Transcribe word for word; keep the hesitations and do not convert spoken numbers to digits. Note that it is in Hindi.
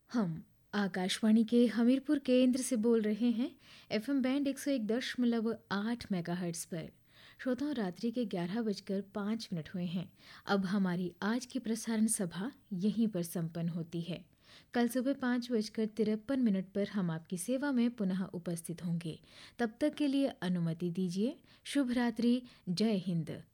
हम आकाशवाणी के हमीरपुर केंद्र से बोल रहे हैं। एफएम बैंड एक सौ एक दशमलव आठ मेगाहर्ट्ज़ पर। श्रोताओं, रात्रि के ग्यारह बजकर पाँच मिनट हुए हैं। अब हमारी आज की प्रसारण सभा यहीं पर संपन्न होती है। कल सुबह पाँच बजकर तिरपन मिनट पर हम आपकी सेवा में पुनः उपस्थित होंगे। तब तक के लिए अनुमति दीजिए। शुभ रात्रि। जय हिंद।